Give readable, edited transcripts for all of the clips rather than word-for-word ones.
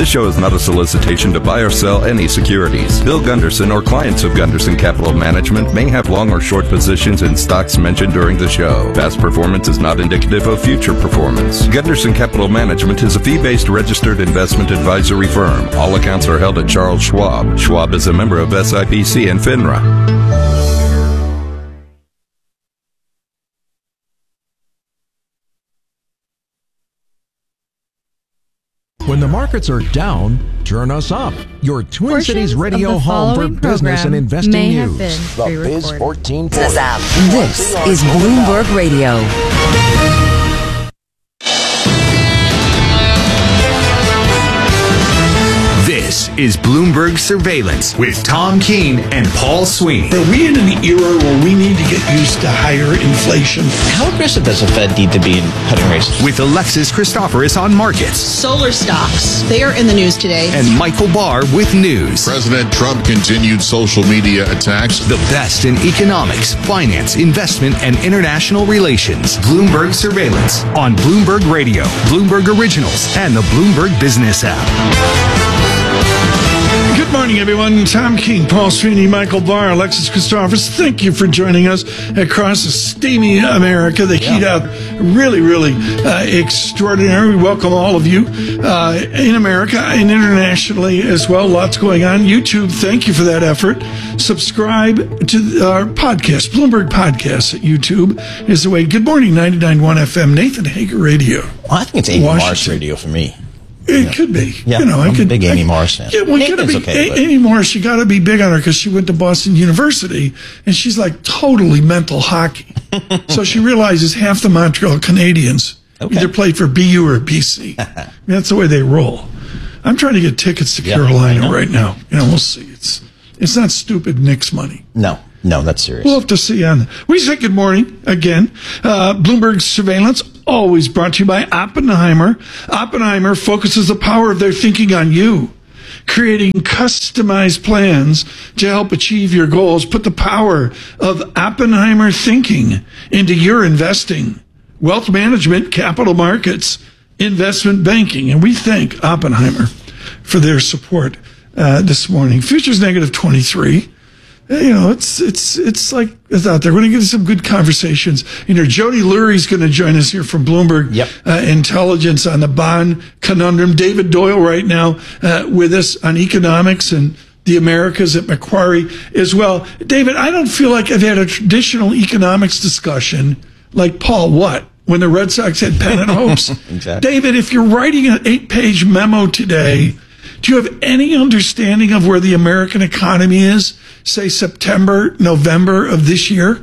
This show is not a solicitation to buy or sell any securities. Bill Gunderson or clients of Gunderson Capital Management may have long or short positions in stocks mentioned during the show. Past performance is not indicative of future performance. Gunderson Capital Management is a fee-based registered investment advisory firm. All accounts are held at Charles Schwab. Schwab is a member of SIPC and FINRA. When the markets are down, turn us up. Your Twin Cities radio home for business and investing news. The Biz 1440. This is Bloomberg Radio. This is Bloomberg Surveillance with Tom Keene and Paul Sweeney. Are we in an era where we need to get used to higher inflation? How aggressive does the Fed need to be in cutting rates? With Alexis Christoforous on markets. Solar stocks, they are in the news today. And Michael Barr with news. President Trump continued social media attacks. The best in economics, finance, investment, and international relations. Bloomberg Surveillance on Bloomberg Radio, Bloomberg Originals, and the Bloomberg Business app. Good morning, everyone. Tom Keene, Paul Sweeney, Michael Barr, Alexis Christoforous. Thank you for joining us across a steamy America. The heat out really extraordinary. We welcome all of you in America and internationally as well. Lots going on. YouTube, thank you for that effort. Subscribe to our podcast, Bloomberg Podcasts at YouTube is the way. Good morning, 99.1 FM, Nathan Hager Radio. Well, I think it's Amy Morris Radio for me. It could be. Yeah, I'm a big Amy Morris fan. Yeah, well, Amy Morris, you got to be big on her because she went to Boston University and she's like totally mental hockey. So she realizes half the Montreal Canadiens either play for BU or BC. That's the way they roll. I'm trying to get tickets to Carolina right now. We'll see. It's not stupid Knicks money. No, that's serious. We'll have to see on that. We say good morning again. Bloomberg Surveillance, always brought to you by Oppenheimer. Oppenheimer focuses the power of their thinking on you, creating customized plans to help achieve your goals. Put the power of Oppenheimer thinking into your investing, wealth management, capital markets, investment banking. And we thank Oppenheimer for their support this morning. Futures negative 23. It's like it's out there. We're going to get some good conversations. Jody Lurie's going to join us here from Bloomberg Intelligence on the bond conundrum. David Doyle right now with us on economics and the Americas at Macquarie as well. David, I don't feel like I've had a traditional economics discussion like Paul when the Red Sox had pennant hopes. Exactly. David, if you're writing an 8-page memo today, do you have any understanding of where the American economy is, say September, November of this year?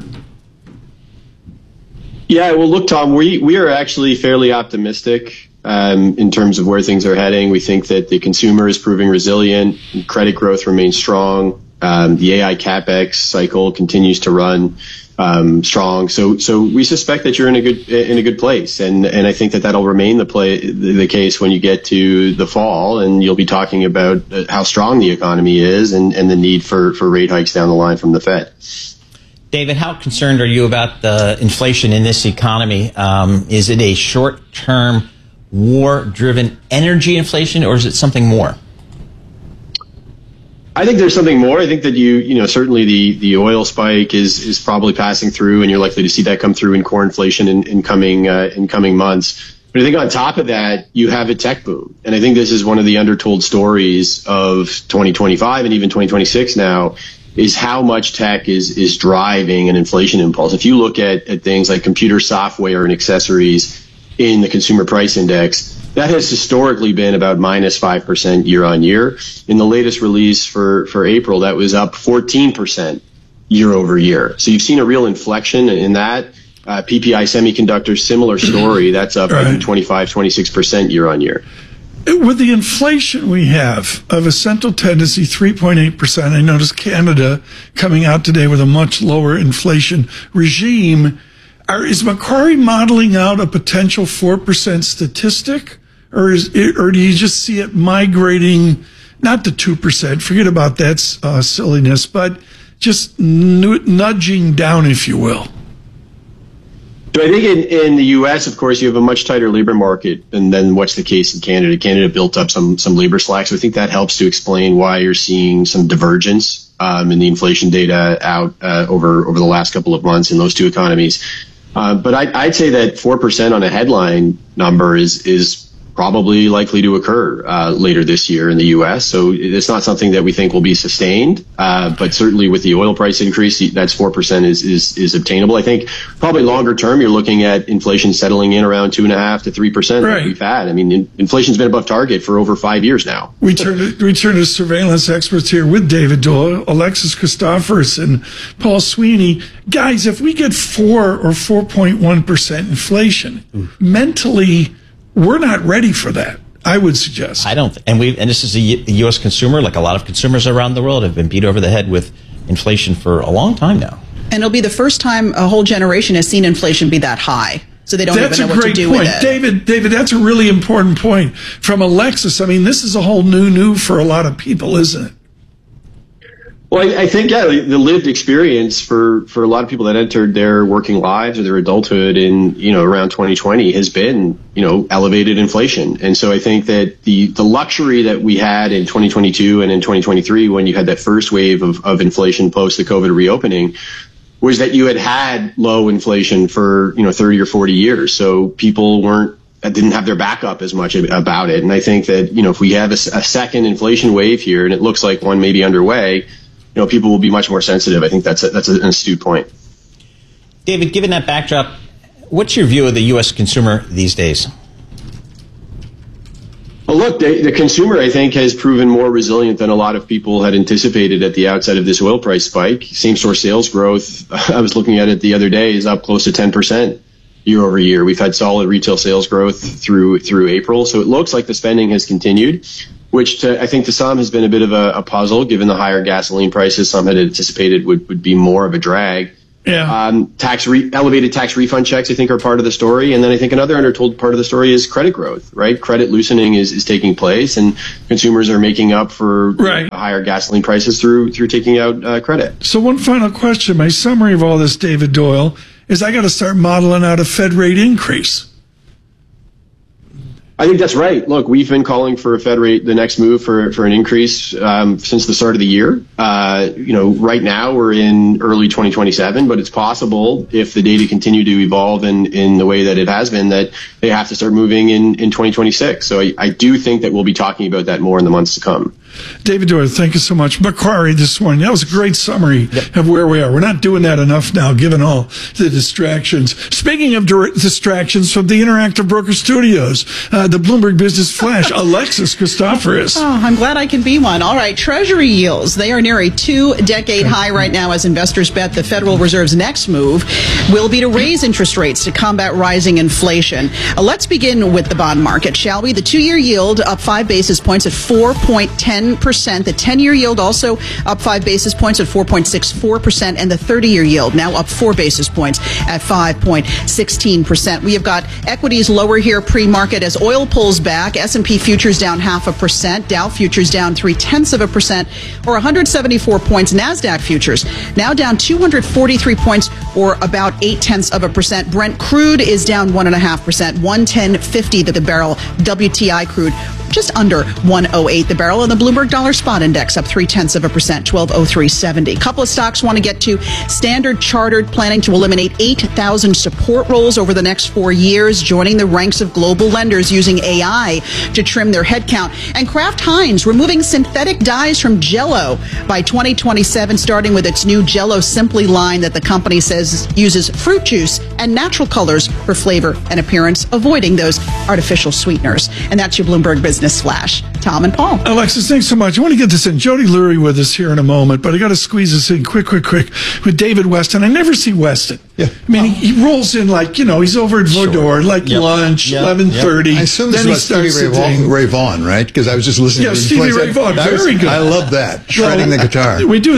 Yeah, well, look, Tom, we are actually fairly optimistic in terms of where things are heading. We think that the consumer is proving resilient, credit growth remains strong, the AI CapEx cycle continues to run strong. So we suspect that you're in a good place, and I think that'll remain the case when you get to the fall, and you'll be talking about how strong the economy is and the need for rate hikes down the line from the Fed. David, how concerned are you about the inflation in this economy? Is it a short-term war-driven energy inflation, or is it something more? I think there's something more. I think that certainly the oil spike is probably passing through, and you're likely to see that come through in core inflation in coming months. But I think on top of that, you have a tech boom, and I think this is one of the undertold stories of 2025 and even 2026 now, is how much tech is driving an inflation impulse. If you look at things like computer software and accessories in the consumer price index, that has historically been about minus 5% year on year. In the latest release for April, that was up 14% year over year. So you've seen a real inflection in that. PPI Semiconductors, similar story. That's up 25-26% year on year. With the inflation we have of a central tendency, 3.8%, I noticed Canada coming out today with a much lower inflation regime. Is Macquarie modeling out a potential 4% statistic, or do you just see it migrating, not to 2%, forget about that silliness, but just nudging down, if you will? So I think in the U.S., of course, you have a much tighter labor market than what's the case in Canada. Canada built up some labor slack, so I think that helps to explain why you're seeing some divergence in the inflation data out over the last couple of months in those two economies. But I'd say that 4% on a headline number is probably likely to occur later this year in the U.S. So it's not something that we think will be sustained, but certainly with the oil price increase, that's 4% is obtainable. I think probably longer term, you're looking at inflation settling in around 2.5% to 3% right. Like we've had. I mean, inflation's been above target for over 5 years now. We turn to surveillance experts here with David Doyle, Alexis Christoforous, and Paul Sweeney. Guys, if we get 4 or 4.1% inflation, mentally, we're not ready for that, I would suggest. I don't. And this is a U.S. consumer, like a lot of consumers around the world, have been beat over the head with inflation for a long time now. And it'll be the first time a whole generation has seen inflation be that high. So they don't even know what to do with it. David, that's a really important point from Alexis. I mean, this is a whole new for a lot of people, isn't it? Well, I think, the lived experience for a lot of people that entered their working lives or their adulthood in, around 2020 has been, elevated inflation. And so I think that the luxury that we had in 2022 and in 2023, when you had that first wave of inflation post the COVID reopening, was that you had low inflation for, 30 or 40 years. So people didn't have their back up as much about it. And I think that, if we have a second inflation wave here, and it looks like one may be underway, people will be much more sensitive. I think that's an astute point. David, given that backdrop, what's your view of the U.S. consumer these days? Well, look, the consumer, I think, has proven more resilient than a lot of people had anticipated at the outset of this oil price spike. Same-store sales growth, I was looking at it the other day, is up close to 10% year over year. We've had solid retail sales growth through April, so it looks like the spending has continued, which I think to some has been a bit of a puzzle, given the higher gasoline prices. Some had anticipated would be more of a drag. Yeah. Elevated tax refund checks, I think, are part of the story. And then I think another undertold part of the story is credit growth, right? Credit loosening is taking place, and consumers are making up for higher gasoline prices through taking out credit. So one final question. My summary of all this, David Doyle, is I got to start modeling out a Fed rate increase. I think that's right. Look, we've been calling for a Fed rate, the next move for an increase since the start of the year. Right now we're in early 2027, but it's possible if the data continue to evolve in the way that it has been, that they have to start moving in 2026. So I do think that we'll be talking about that more in the months to come. David Doyle, thank you so much. Macquarie this morning. That was a great summary of where we are. We're not doing that enough now, given all the distractions. Speaking of distractions from the Interactive Broker Studios, the Bloomberg Business Flash, Alexis Christoforous. Oh, I'm glad I can be one. All right, Treasury yields. They are near a 2-decade high right now as investors bet the Federal Reserve's next move will be to raise interest rates to combat rising inflation. Let's begin with the bond market, shall we? The 2-year yield up 5 basis points at 4.10%. The 10-year yield also up 5 basis points at 4.64%, and the 30-year yield now up 4 basis points at 5.16%. We have got equities lower here pre-market as oil pulls back. S&P futures down 0.5%, Dow futures down 0.3%, or 174 points. NASDAQ futures now down 243 points, or about 0.8%. Brent crude is down 1.5%, 110.50 to the barrel. WTI crude just under 108 the barrel, and the Bloomberg Dollar Spot Index up 0.3%, 1203.70. Couple of stocks want to get to. Standard Chartered planning to eliminate 8,000 support roles over the next 4 years, joining the ranks of global lenders using AI to trim their headcount. And Kraft Heinz removing synthetic dyes from Jell-O by 2027, starting with its new Jell-O Simply line that the company says uses fruit juice and natural colors for flavor and appearance, avoiding those artificial sweeteners. And that's your Bloomberg Business Flash. Tom and Paul. Alexis, thanks so much. I want to get this in. Jody Lurie with us here in a moment, but I got to squeeze this in quick with David Weston. I never see Weston. Yeah. I mean, he rolls in like, he's over at Vodor, lunch, 11:30. I assume this is about Stevie Ray Vaughan, right? Because I was just listening to Stevie Ray Vaughan, very good. I love that, shredding the guitar. We do that.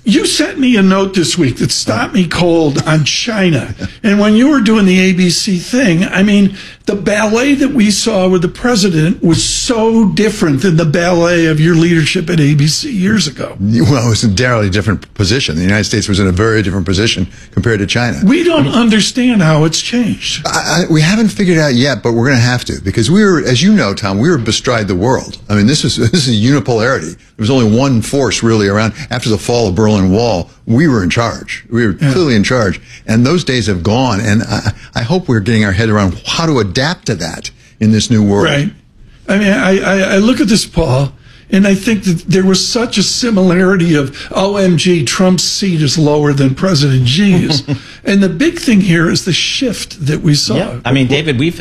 You sent me a note this week that stopped me cold on China. And when you were doing the ABC thing, I mean, the ballet that we saw with the president was so different than the ballet of your leadership at ABC years ago. Well, it was an entirely different position. The United States was in a very different position compared to China. We don't understand how it's changed. We haven't figured it out yet, but we're going to have to, because we were, as you know, Tom, we were bestride the world. I mean, this is unipolarity. There was only one force really around. After the fall of Berlin Wall, we were in charge. We were clearly in charge. And those days have gone. And I hope we're getting our head around how to adapt to that in this new world. Right. I mean, I look at this, Paul, and I think that there was such a similarity of, OMG, Trump's seat is lower than President Xi's. And the big thing here is the shift that we saw. Yeah. I mean, David, we've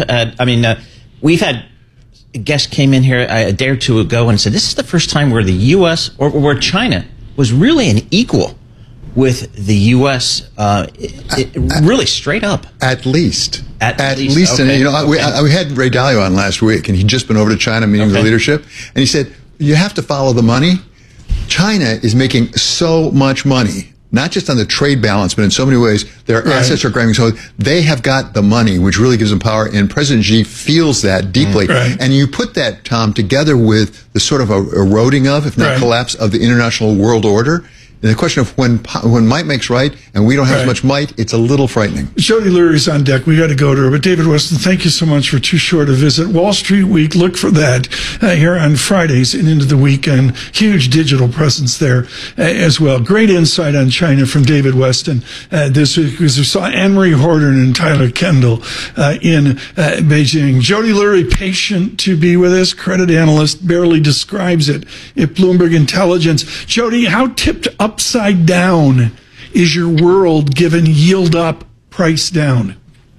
had a guest came in here a day or two ago and said, this is the first time where the U.S. or where China was really an equal with the U.S. Really straight up. At least. At least. Okay. And, we had Ray Dalio on last week, and he'd just been over to China meeting the leadership, and he said, you have to follow the money. China is making so much money, not just on the trade balance, but in so many ways, their assets are growing. So they have got the money, which really gives them power. And President Xi feels that deeply. And you put that, Tom, together with the sort of eroding of, if not collapse, of the international world order. And the question of when might makes right, and we don't have as much might, it's a little frightening. Jody Lurie's on deck. We got to go to her. But David Westin, thank you so much for too short a visit. Wall Street Week, look for that here on Fridays and into the weekend. Huge digital presence there as well. Great insight on China from David Westin this week, because we saw Anne-Marie Horton and Tyler Kendall in Beijing. Jody Lurie, patient to be with us, credit analyst, barely describes it at Bloomberg Intelligence. Jody, how tipped upside down is your world given yield up, price down?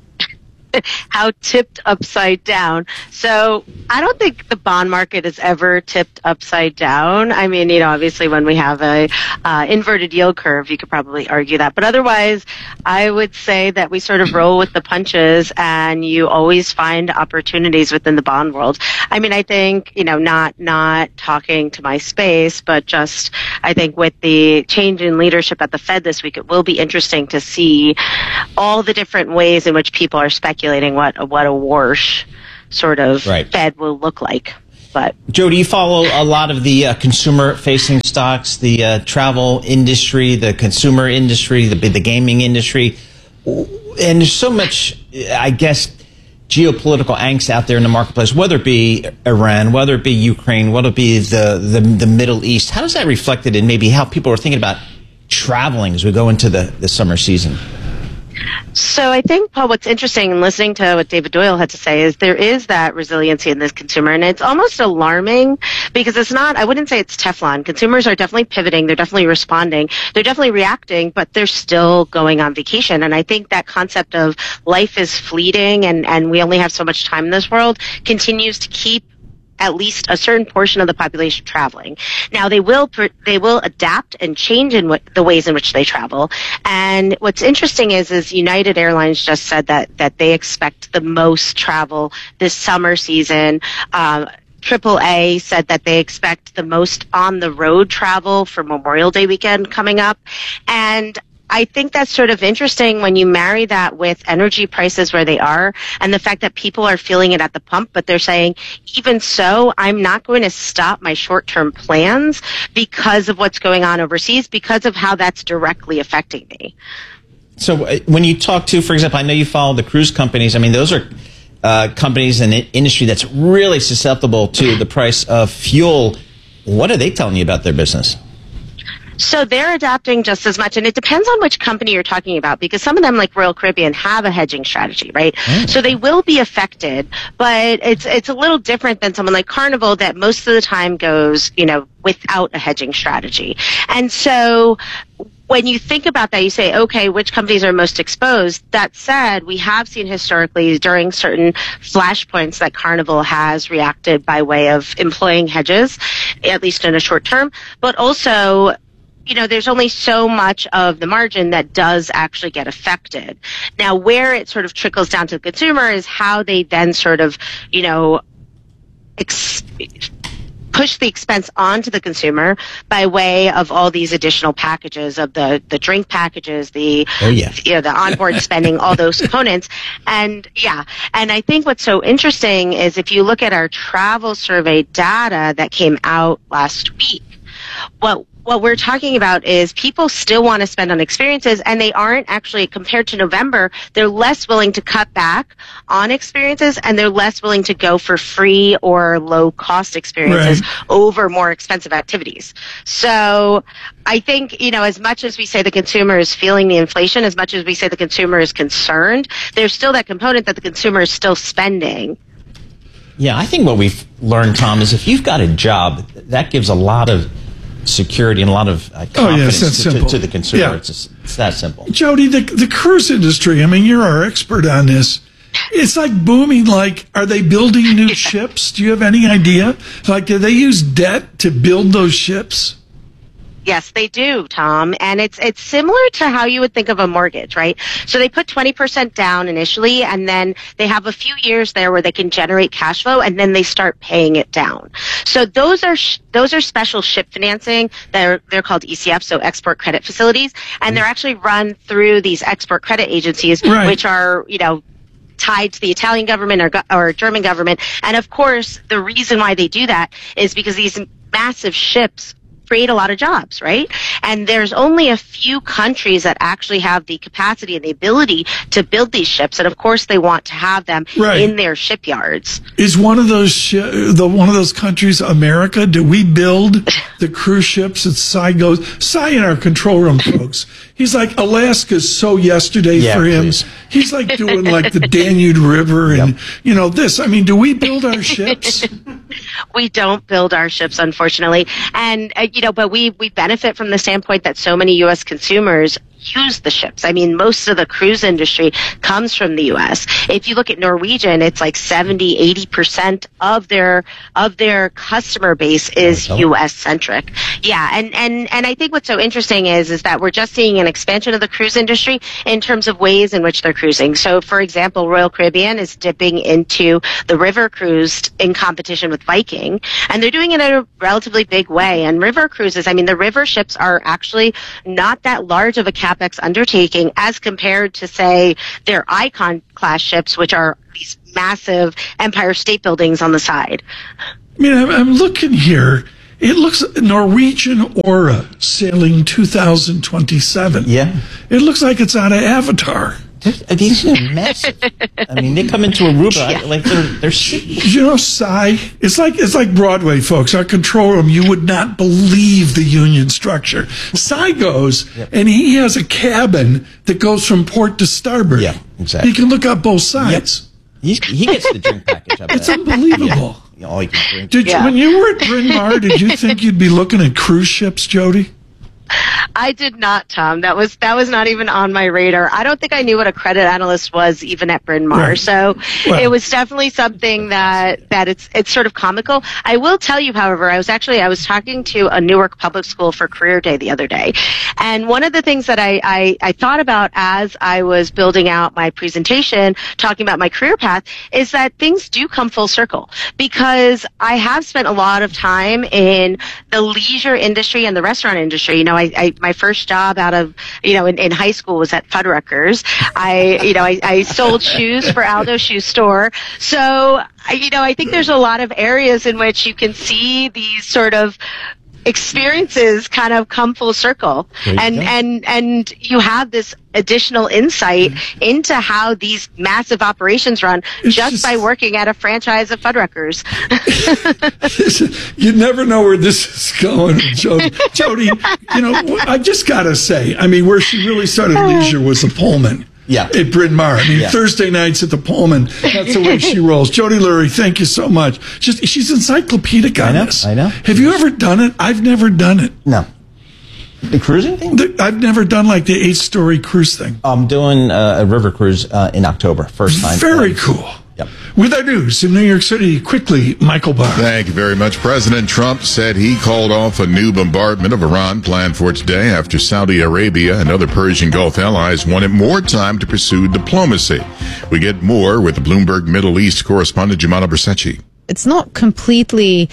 How tipped upside down. So I don't think the bond market is ever tipped upside down. I mean, obviously when we have a inverted yield curve, you could probably argue that. But otherwise, I would say that we sort of roll with the punches, and you always find opportunities within the bond world. I mean, I think, not talking to my space, but just I think with the change in leadership at the Fed this week, it will be interesting to see all the different ways in which people are speculating what a wash sort of Fed will look like. But Joe, do you follow a lot of the consumer-facing stocks, the travel industry, the consumer industry, the gaming industry? And there's so much, I guess, geopolitical angst out there in the marketplace, whether it be Iran, whether it be Ukraine, whether it be the Middle East. How is that reflected in maybe how people are thinking about traveling as we go into the summer season? So I think, Paul, what's interesting in listening to what David Doyle had to say is there is that resiliency in this consumer, and it's almost alarming because it's not, I wouldn't say it's Teflon. Consumers are definitely pivoting. They're definitely responding. They're definitely reacting, but they're still going on vacation. And I think that concept of life is fleeting and we only have so much time in this world continues to keep at least a certain portion of the population traveling. Now they will adapt and change in the ways in which they travel. And what's interesting is United Airlines just said that they expect the most travel this summer season. AAA said that they expect the most on the road travel for Memorial Day weekend coming up. And I think that's sort of interesting when you marry that with energy prices where they are and the fact that people are feeling it at the pump, but they're saying, even so, I'm not going to stop my short-term plans because of what's going on overseas, because of how that's directly affecting me. So when you talk to, for example, I know you follow the cruise companies. I mean, those are companies in the industry that's really susceptible to the price of fuel. What are they telling you about their business? So they're adapting just as much, and it depends on which company you're talking about, because some of them, like Royal Caribbean, have a hedging strategy, right? So they will be affected, but it's a little different than someone like Carnival that most of the time goes, without a hedging strategy. And so when you think about that, you say, okay, which companies are most exposed? That said, we have seen historically during certain flashpoints that Carnival has reacted by way of employing hedges, at least in a short term, but also there's only so much of the margin that does actually get affected. Now, where it sort of trickles down to the consumer is how they then sort of, put push the expense onto the consumer by way of all these additional packages of the drink packages, the onboard spending, all those components. And I think what's so interesting is if you look at our travel survey data that came out last week, what we're talking about is people still want to spend on experiences, and they aren't actually, compared to November, they're less willing to cut back on experiences, and they're less willing to go for free or low-cost experiences over more expensive activities. So I think, as much as we say the consumer is feeling the inflation, as much as we say the consumer is concerned, there's still that component that the consumer is still spending. Yeah, I think what we've learned, Tom, is if you've got a job, that gives a lot of security and a lot of confidence to the consumer. Yeah. It's that simple. Jody, the cruise industry, you're our expert on this. It's like booming. Like, are they building new ships? Do you have any idea? Like, do they use debt to build those ships? Yes, they do, Tom. And it's similar to how you would think of a mortgage, right? So they put 20% down initially, and then they have a few years there where they can generate cash flow, and then they start paying it down. So those are special ship financing. They're called ECF, so export credit facilities, and they're actually run through these export credit agencies, which are, tied to the Italian government or German government. And of course, the reason why they do that is because these massive ships create a lot of jobs, right? And there's only a few countries that actually have the capacity and the ability to build these ships, and of course they want to have them in their shipyards. Is one of those countries America? Do we build the cruise ships? And Cy in our control room, folks. He's like, Alaska's so yesterday for him. Please. He's like doing like the Danube River and this. Do we build our ships? We don't build our ships, unfortunately, and but we benefit from the standpoint that so many U.S. consumers use the ships. Most of the cruise industry comes from the U.S. If you look at Norwegian, it's like 70-80% of their customer base is U.S. centric. Yeah, and I think what's so interesting is that we're just seeing an expansion of the cruise industry in terms of ways in which they're cruising. So, for example, Royal Caribbean is dipping into the river cruise in competition with Viking, and they're doing it in a relatively big way. And river cruises, the river ships are actually not that large of a CapEx undertaking as compared to, say, their Icon class ships, which are these massive Empire State Buildings on the side. I'm looking here. It looks Norwegian Aura sailing 2027. Yeah. It looks like it's out of Avatar. These are massive. They come into Aruba like they're Cy, it's like Broadway, folks. Our control room, you would not believe the union structure. Cy goes and he has a cabin that goes from port to starboard. Yeah, exactly. He can look up both sides. Yep. He gets the drink package. It's unbelievable. All you can drink. When you were at Bryn Mawr, did you think you'd be looking at cruise ships, Jody? I did not, Tom. That was not even on my radar. I don't think I knew what a credit analyst was even at Bryn Mawr. Right. So it was definitely something that it's sort of comical. I will tell you, however, I was talking to a Newark Public School for Career Day the other day, and one of the things that I thought about as I was building out my presentation, talking about my career path, is that things do come full circle, because I have spent a lot of time in the leisure industry and the restaurant industry. My first job out of, in high school was at Fuddruckers. I sold shoes for Aldo Shoe Store. So, I think there's a lot of areas in which you can see these sort of experiences kind of come full circle, and you have this additional insight into how these massive operations run just by working at a franchise of Fuddruckers. You never know where this is going, Jody. Jody, I just gotta say, where she really started leisure was the Pullman. Yeah. At Bryn Mawr. Thursday nights at the Pullman. That's the way she rolls. Jody Lurie, thank you so much. She's encyclopedic on this. I know. Have you ever done it? I've never done it. No. The cruising thing? I've never done like the 8-story cruise thing. I'm doing a river cruise in October. First time. Very cool. Yep. With our news in New York City, quickly, Michael Barr. Thank you very much. President Trump said he called off a new bombardment of Iran planned for today after Saudi Arabia and other Persian Gulf allies wanted more time to pursue diplomacy. We get more with the Bloomberg Middle East correspondent Jumana Bersachi. It's not completely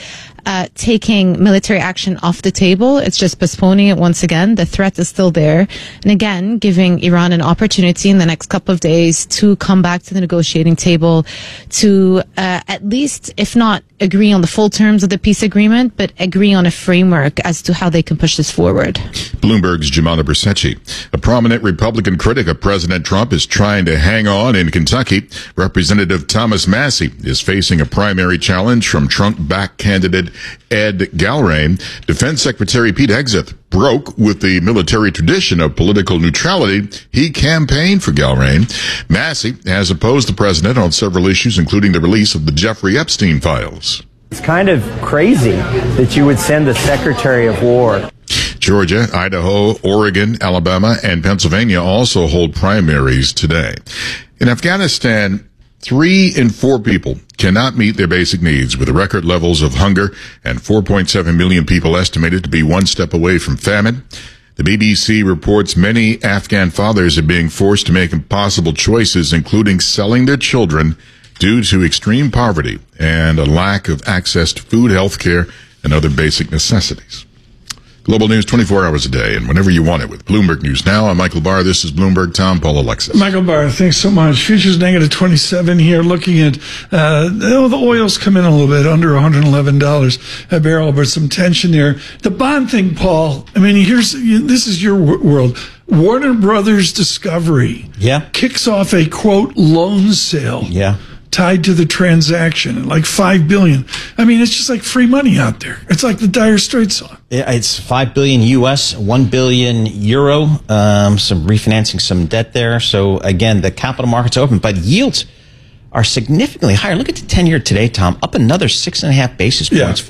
taking military action off the table. It's just postponing it once again. The threat is still there. And again, giving Iran an opportunity in the next couple of days to come back to the negotiating table to at least, if not agree on the full terms of the peace agreement, but agree on a framework as to how they can push this forward. Bloomberg's Jemana Bersecci. A prominent Republican critic of President Trump is trying to hang on in Kentucky. Representative Thomas Massie is facing a primary challenge from Trump-backed candidate Ed Galbraith. Defense Secretary Pete Hegseth broke with the military tradition of political neutrality. He campaigned for Galbraith. Massie has opposed the president on several issues, including the release of the Jeffrey Epstein files. It's kind of crazy that you would send the Secretary of War. Georgia, Idaho, Oregon, Alabama, and Pennsylvania also hold primaries today. In Afghanistan, 3 in 4 people cannot meet their basic needs, with record levels of hunger and 4.7 million people estimated to be one step away from famine. The BBC reports many Afghan fathers are being forced to make impossible choices, including selling their children due to extreme poverty and a lack of access to food, health care, and other basic necessities. Global news 24 hours a day and whenever you want it with Bloomberg News Now. I'm Michael Barr. This is Bloomberg. Tom, Paul, Alexis. Michael Barr, thanks so much. Futures negative 27 here. Looking at the oil's come in a little bit under $111 a barrel, but some tension there. The bond thing, Paul. I mean, this is your world. Warner Brothers Discovery kicks off a quote loan sale. Tied to the transaction, like $5 billion. I mean, it's just like free money out there. It's like the Dire Straits song. Yeah, it's $5 billion US, €1 billion euro. Some refinancing some debt there. So again, the capital markets are open, but yields are significantly higher. Look at the 10-year today, Tom, up another 6.5 basis points,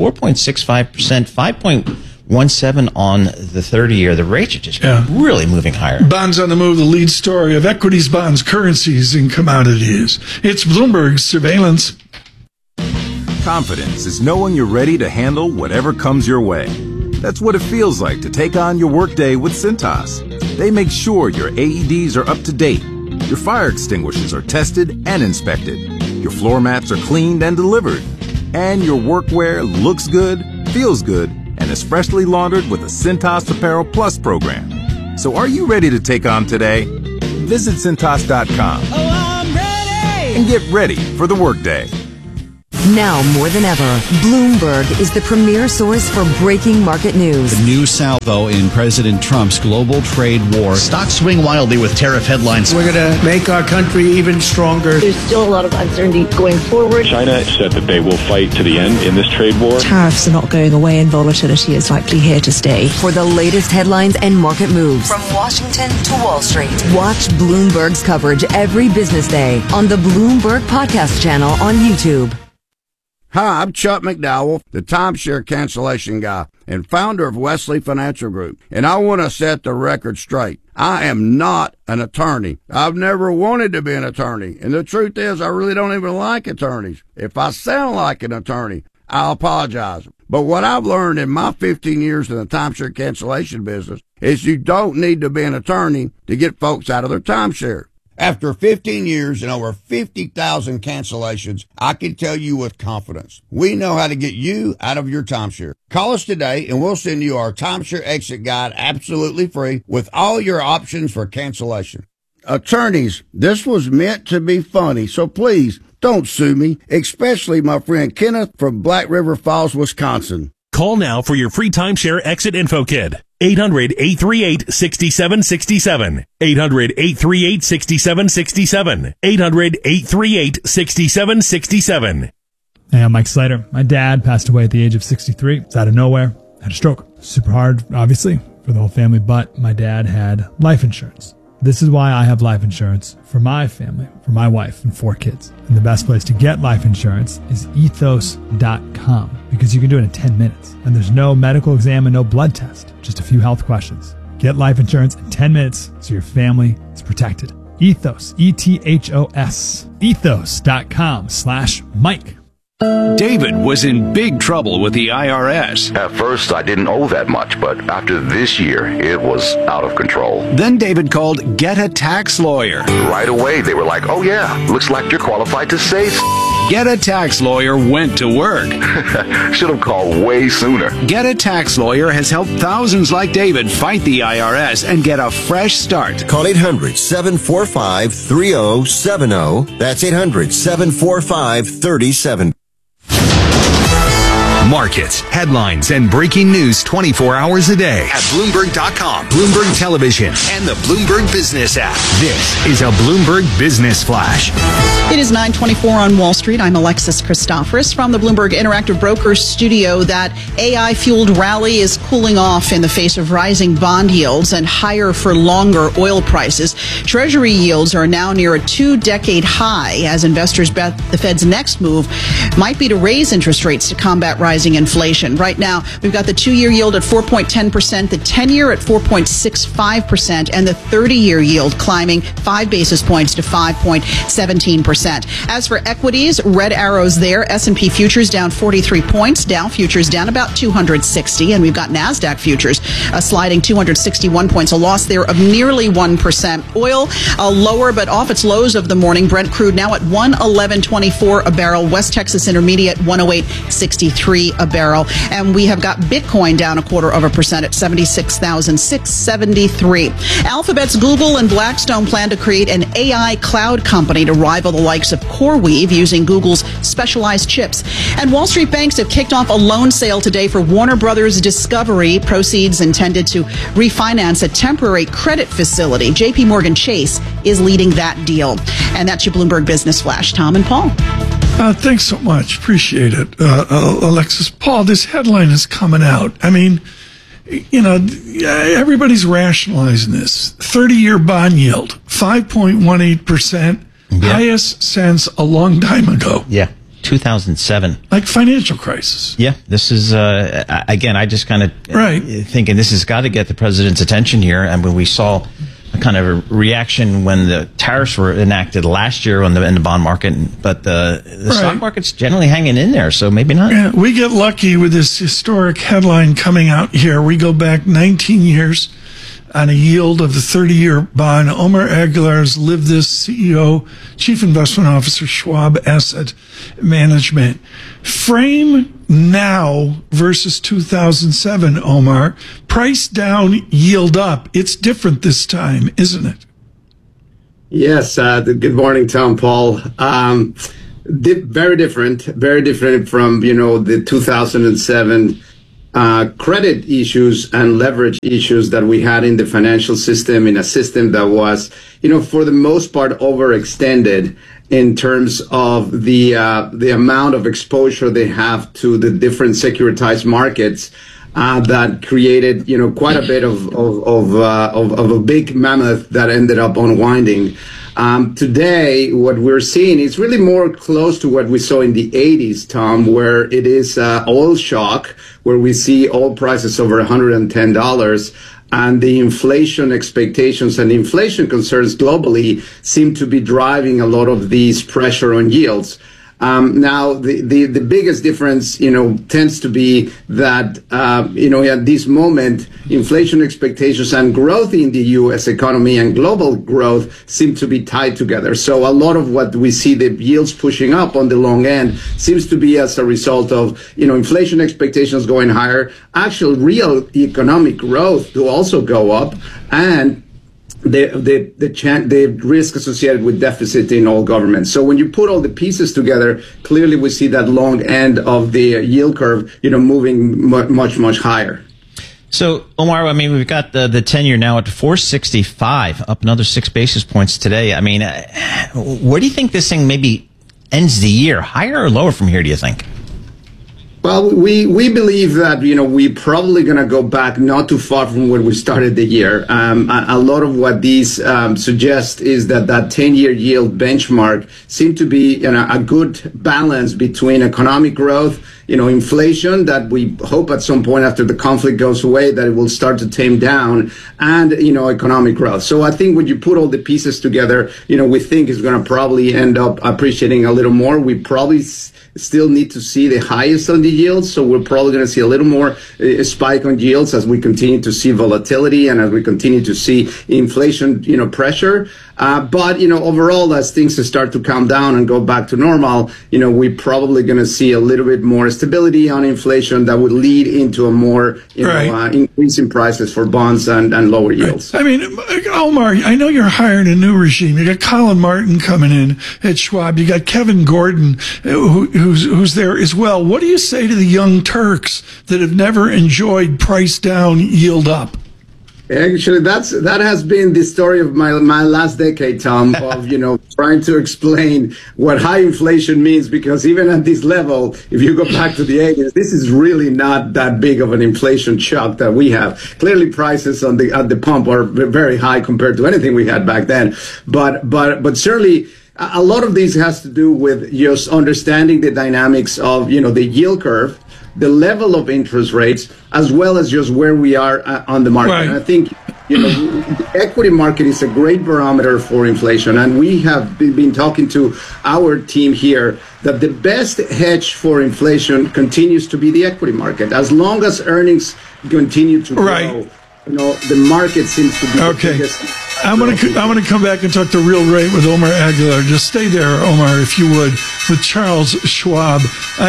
4.65%, 5.17 on the 30-year. The rates are just really moving higher. Bonds on the move, the lead story of equities, bonds, currencies, and commodities. It's Bloomberg Surveillance. Confidence is knowing you're ready to handle whatever comes your way. That's what it feels like to take on your workday with Cintas. They make sure your AEDs are up to date, your fire extinguishers are tested and inspected, your floor mats are cleaned and delivered, and your workwear looks good, feels good, and is freshly laundered with a Cintas Apparel Plus program. So are you ready to take on today? Visit Cintas.com and get ready for the workday. Now more than ever, Bloomberg is the premier source for breaking market news. The new salvo in President Trump's global trade war. Stocks swing wildly with tariff headlines. We're going to make our country even stronger. There's still a lot of uncertainty going forward. China said that they will fight to the end in this trade war. Tariffs are not going away and volatility is likely here to stay. For the latest headlines and market moves from Washington to Wall Street, watch Bloomberg's coverage every business day on the Bloomberg Podcast channel on YouTube. Hi, I'm Chuck McDowell, the timeshare cancellation guy and founder of Wesley Financial Group, and I want to set the record straight. I am not an attorney. I've never wanted to be an attorney, and the truth is I really don't even like attorneys. If I sound like an attorney, I'll apologize. But what I've learned in my 15 years in the timeshare cancellation business is you don't need to be an attorney to get folks out of their timeshare. After 15 years and over 50,000 cancellations, I can tell you with confidence, we know how to get you out of your timeshare. Call us today and we'll send you our timeshare exit guide absolutely free with all your options for cancellation. Attorneys, this was meant to be funny, so please don't sue me, especially my friend Kenneth from Black River Falls, Wisconsin. Call now for your free timeshare exit info kit. 800-838-6767. 800-838-6767. 800-838-6767. Hey, I'm Mike Slater. My dad passed away at the age of 63. It's out of nowhere. Had a stroke. Super hard, obviously, for the whole family, but my dad had life insurance. This is why I have life insurance for my family, for my wife and 4 kids. And the best place to get life insurance is ethos.com because you can do it in 10 minutes. And there's no medical exam and no blood test, just a few health questions. Get life insurance in 10 minutes so your family is protected. Ethos, E-T-H-O-S, ethos.com/Mike. David was in big trouble with the IRS. At first, I didn't owe that much, but after this year, it was out of control. Then David called Get a Tax Lawyer. Right away, they were like, oh yeah, looks like you're qualified to save. Get a Tax Lawyer went to work. Should have called way sooner. Get a Tax Lawyer has helped thousands like David fight the IRS and get a fresh start. Call 800-745-3070. That's 800-745-3070. Markets, headlines, and breaking news 24 hours a day at Bloomberg.com, Bloomberg Television, and the Bloomberg Business app. This is a Bloomberg Business Flash. It is 9:24 on Wall Street. I'm Alexis Christoforous from the Bloomberg Interactive Brokers studio. That AI-fueled rally is cooling off in the face of rising bond yields and higher for longer oil prices. Treasury yields are now near a 2-decade high as investors bet the Fed's next move might be to raise interest rates to combat rising inflation. Right now, we've got the 2-year yield at 4.10%, the 10-year at 4.65%, and the 30-year yield climbing 5 basis points to 5.17%. As for equities, red arrows there. S&P futures down 43 points. Dow futures down about 260. And we've got NASDAQ futures sliding 261 points, a loss there of nearly 1%. Oil lower, but off its lows of the morning. Brent crude now at $111.24 a barrel. West Texas Intermediate 108.63 a barrel. And we have got Bitcoin down 0.25% at 76,673. Alphabet's Google and Blackstone plan to create an AI cloud company to rival the likes of CoreWeave using Google's specialized chips. And Wall Street banks have kicked off a loan sale today for Warner Brothers Discovery. Proceeds intended to refinance a temporary credit facility. JP Morgan Chase is leading that deal. And that's your Bloomberg Business Flash. Tom and Paul. Thanks so much. Appreciate it, Alexis. Paul, this headline is coming out. I mean, you know, everybody's rationalizing this. 30-year bond yield, 5.18%, highest since a long time ago. Yeah, 2007. Like financial crisis. Yeah, this is, again, I just kind of thinking this has got to get the president's attention here. And when we saw a kind of a reaction when the tariffs were enacted last year in the bond market, but the stock market's generally hanging in there, so maybe not. Yeah, we get lucky with this historic headline coming out here. We go back 19 years on a yield of the 30-year bond. Omar Aguilar's lived this, CEO, Chief Investment Officer, Schwab Asset Management. Frame now versus 2007, Omar. Price down, yield up. It's different this time, isn't it? Yes. Good morning, Tom, Paul. Very different from, the 2007 credit issues and leverage issues that we had in the financial system, in a system that was, for the most part, overextended in terms of the amount of exposure they have to the different securitized markets. That created, quite a bit of a big mammoth that ended up unwinding. Today, what we're seeing is really more close to what we saw in the 80s, Tom, where it is oil shock, where we see oil prices over $110. And the inflation expectations and inflation concerns globally seem to be driving a lot of these pressure on yields. Now, the biggest difference, tends to be that, at this moment, inflation expectations and growth in the U.S. economy and global growth seem to be tied together. So a lot of what we see the yields pushing up on the long end seems to be as a result of, inflation expectations going higher, actual real economic growth to also go up, and the risk associated with deficit in all governments. So when you put all the pieces together, clearly we see that long end of the yield curve, moving much, much higher. So, Omar, I mean, we've got the 10-year now at 465, up another 6 basis points today. I mean, where do you think this thing maybe ends the year? Higher or lower from here, do you think? Well, we believe that, we're probably going to go back not too far from where we started the year. A lot of what these suggest is that 10-year yield benchmark seemed to be a good balance between economic growth, inflation that we hope at some point after the conflict goes away that it will start to tame down, and economic growth. So I think when you put all the pieces together, we think it's going to probably end up appreciating a little more. We probably still need to see the highest on the yields, so we're probably going to see a little more spike on yields as we continue to see volatility and as we continue to see inflation, pressure. But overall, as things start to calm down and go back to normal, we're probably going to see a little bit more stability on inflation that would lead into a more increase in prices for bonds and lower yields. I mean, Omar, I know you're hiring a new regime. You got Colin Martin coming in at Schwab. You got Kevin Gordon, who's there as well. What do you say to the young Turks that have never enjoyed price down, yield up? Actually, that has been the story of my last decade, Tom, of trying to explain what high inflation means, because even at this level, if you go back to the 80s, this is really not that big of an inflation shock that we have. Clearly, prices at the pump are very high compared to anything we had back then, but certainly a lot of this has to do with just understanding the dynamics of the yield curve, the level of interest rates, as well as just where we are on the market. Right. And I think, the equity market is a great barometer for inflation. And we have been talking to our team here that the best hedge for inflation continues to be the equity market. As long as earnings continue to grow, the market seems to be the biggest. I'm going to come back and talk the real rate with Omar Aguilar. Just stay there, Omar, if you would, with Charles Schwab.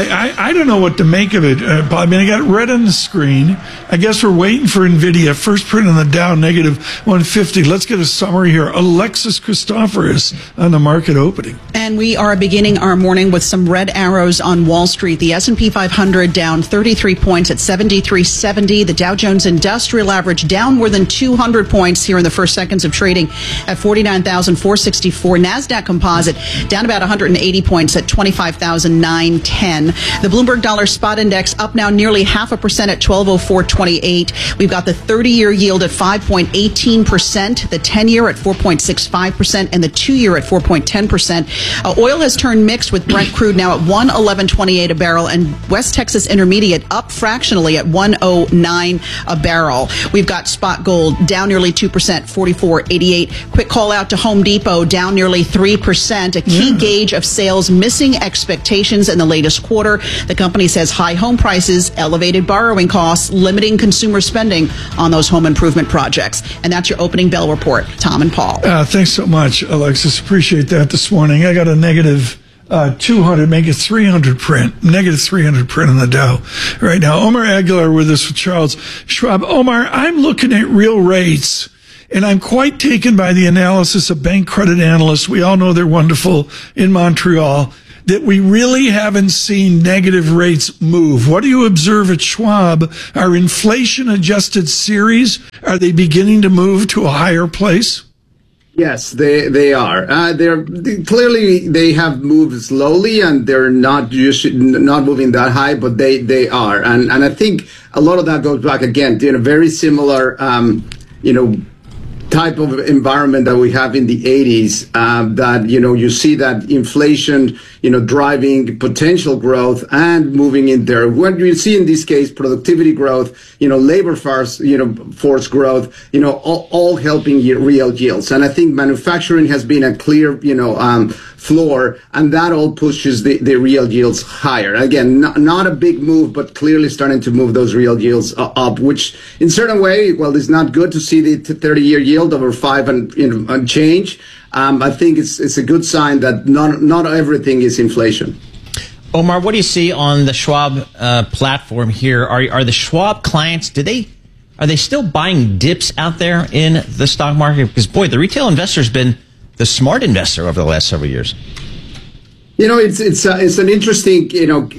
I don't know what to make of it. I mean, I got red on the screen. I guess we're waiting for NVIDIA. First print on the Dow, negative 150. Let's get a summary here. Alexis Christoforous on the market opening. And we are beginning our morning with some red arrows on Wall Street. The S&P 500 down 33 points at 73.70. The Dow Jones Industrial Average down more than 200 points here in the first seconds of trading at 49,464. NASDAQ Composite down about 180 points at 25,910. The Bloomberg Dollar Spot Index up now nearly 0.5% at 1204.28. We've got the 30-year yield at 5.18%, the 10-year at 4.65%, and the 2-year at 4.10%. Oil has turned mixed with Brent crude now at 111.28 a barrel, and West Texas Intermediate up fractionally at 109 a barrel. We've got spot gold down nearly 2%, 44.88. Quick call out to Home Depot down nearly 3%, a key gauge of sales missing expectations in the latest quarter. The company says high home prices, elevated borrowing costs, limiting consumer spending on those home improvement projects. And that's your opening bell report. Tom and Paul. Thanks so much, Alexis. Appreciate that this morning. I got a negative 200, make it 300 print, negative 300 print on the Dow right now. Omar Aguilar with us with Charles Schwab. Omar, I'm looking at real rates, and I'm quite taken by the analysis of bank credit analysts. We all know they're wonderful in Montreal, that we really haven't seen negative rates move. What do you observe at Schwab? Are inflation-adjusted series, are they beginning to move to a higher place? Yes, they are. They're clearly they have moved slowly, and they're not moving that high, but they are. And I think a lot of that goes back again to a very similar type of environment that we have in the 80s, that, you see that inflation, driving potential growth and moving in there. What you see in this case, productivity growth, labor force growth, all helping real yields. And I think manufacturing has been a clear, floor, and that all pushes the real yields higher. Again, not a big move, but clearly starting to move those real yields up, which in certain way, well, it's not good to see the 30-year yield over 5 and change. I think it's a good sign that not everything is inflation. Omar, what do you see on the Schwab platform here? Are the Schwab clients, are they still buying dips out there in the stock market? Because, boy, the retail investor's been the smart investor over the last several years. It's an interesting,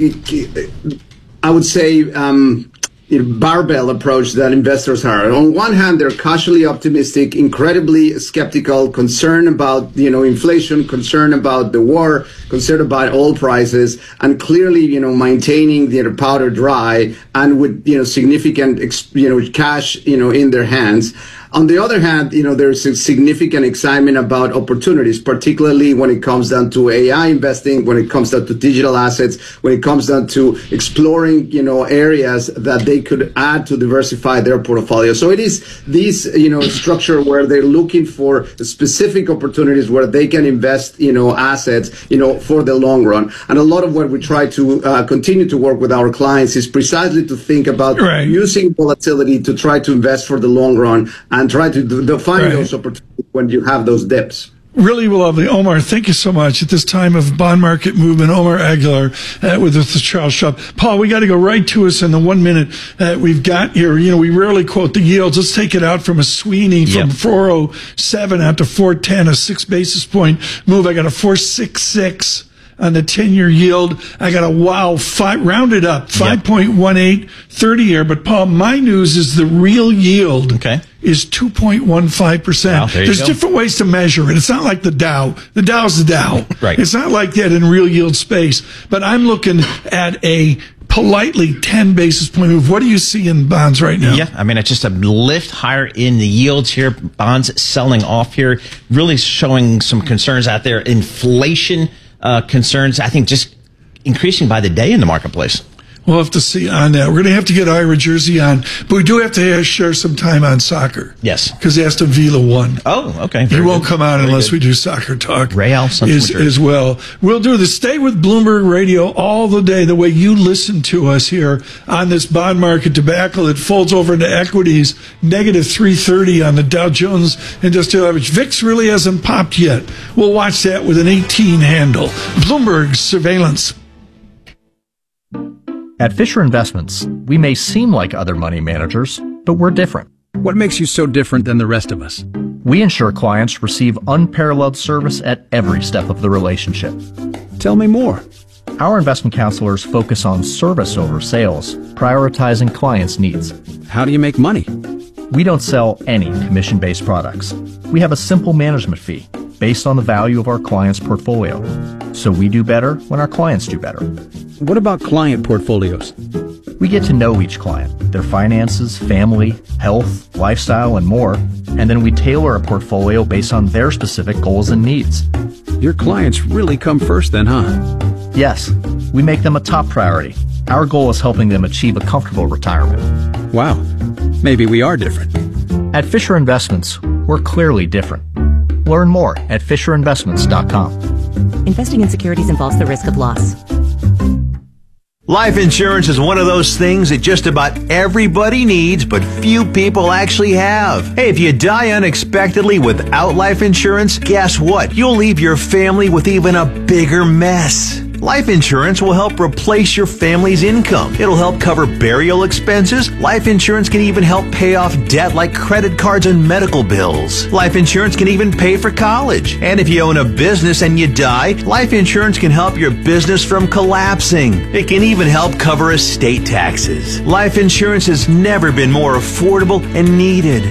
I would say, barbell approach that investors are. On one hand, they're cautiously optimistic, incredibly skeptical, concerned about, inflation, concerned about the war, concerned about oil prices, and clearly, maintaining their powder dry and with, significant, cash, in their hands. On the other hand, there's a significant excitement about opportunities, particularly when it comes down to AI investing, when it comes down to digital assets, when it comes down to exploring, areas that they could add to diversify their portfolio. So it is this, structure where they're looking for specific opportunities where they can invest, assets, for the long run. And a lot of what we try to continue to work with our clients is precisely to think about using volatility to try to invest for the long run and try to find those opportunities when you have those dips. Really lovely. Omar, thank you so much. At this time of bond market movement, Omar Aguilar with us, the Charles Schwab. Paul, we got to go right to us in the 1 minute we've got here. We rarely quote the yields. Let's take it out from a Sweeney from 407 out to 410, a 6 basis point move. I got a 466 on the 10-year yield. I got a rounded up 5.18 30-year. But Paul, my news is the real yield is 2.15%. Wow, There's different ways to measure it. It's not like the Dow. The Dow's the Dow. Right. It's not like that in real yield space. But I'm looking at a politely 10 basis point move. What do you see in bonds right now? Yeah, I mean, it's just a lift higher in the yields here. Bonds selling off here, really showing some concerns out there. Inflation concerns, I think, just increasing by the day in the marketplace. We'll have to see on that. We're going to have to get Ira Jersey on, but we do have to share some time on soccer. Yes. Because Aston Villa won. Oh, okay. He won't come on unless we do soccer talk as well. We'll do this. Stay with Bloomberg Radio all the day, the way you listen to us here on this bond market debacle. It folds over into equities, negative 330 on the Dow Jones Industrial Average. VIX really hasn't popped yet. We'll watch that with an 18 handle. Bloomberg Surveillance. At Fisher Investments, we may seem like other money managers, but we're different. What makes you so different than the rest of us? We ensure clients receive unparalleled service at every step of the relationship. Tell me more. Our investment counselors focus on service over sales, prioritizing clients' needs. How do you make money? We don't sell any commission-based products. We have a simple management fee based on the value of our client's portfolio. So we do better when our clients do better. What about client portfolios? We get to know each client, their finances, family, health, lifestyle, and more, and then we tailor a portfolio based on their specific goals and needs. Your clients really come first then, huh? Yes, we make them a top priority. Our goal is helping them achieve a comfortable retirement. Wow, maybe we are different. At Fisher Investments, we're clearly different. Learn more at FisherInvestments.com. Investing in securities involves the risk of loss. Life insurance is one of those things that just about everybody needs, but few people actually have. Hey, if you die unexpectedly without life insurance, guess what? You'll leave your family with even a bigger mess. Life insurance will help replace your family's income. It'll help cover burial expenses. Life insurance can even help pay off debt like credit cards and medical bills. Life insurance can even pay for college. And if you own a business and you die, life insurance can help your business from collapsing. It can even help cover estate taxes. Life insurance has never been more affordable and needed.